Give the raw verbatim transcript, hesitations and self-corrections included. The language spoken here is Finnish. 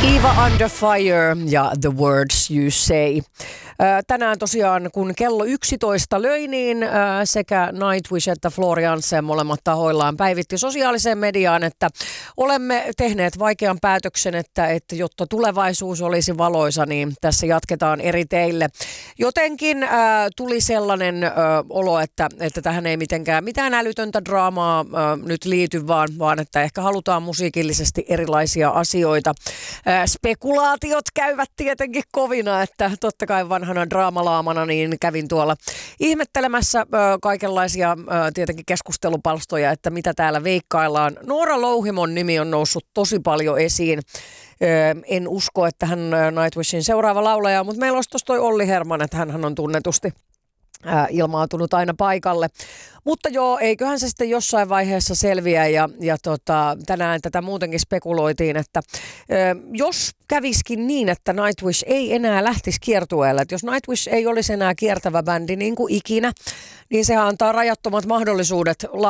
Eva Under Fire ja The Words You Say. Tänään tosiaan, kun kello yksitoista löi, niin sekä Nightwish että Floriansen molemmat tahoillaan päivitti sosiaaliseen mediaan, että olemme tehneet vaikean päätöksen, että, että jotta tulevaisuus olisi valoisa, niin tässä jatketaan eri teille. Jotenkin äh, tuli sellainen äh, olo, että, että tähän ei mitenkään mitään älytöntä draamaa äh, nyt liity, vaan, vaan että ehkä halutaan musiikillisesti erilaisia asioita. Äh, spekulaatiot käyvät tietenkin kovina, että totta kai vanhana draamalaamana niin kävin tuolla ihmettelemässä äh, kaikenlaisia äh, tietenkin keskustelupalstoja, että mitä täällä veikkaillaan. Noora Louhimon nimi on noussut tosi paljon esiin. Öö, en usko, että hän Nightwishin seuraava laulaja, mutta meillä olisi tuossa toi Olli Herman, että hän on tunnetusti ää, ilmaantunut aina paikalle. Mutta joo, eiköhän se sitten jossain vaiheessa selviä ja, ja tota, tänään tätä muutenkin spekuloitiin, että ö, jos käviskin niin, että Nightwish ei enää lähtisi kiertueelle, että jos Nightwish ei olisi enää kiertävä bändi niin kuin ikinä, niin se antaa rajattomat mahdollisuudet